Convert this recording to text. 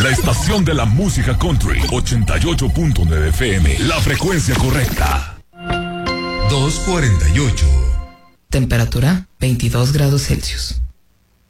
La estación de la música country, 88.9 FM, la frecuencia correcta. 248. Temperatura 22 grados Celsius.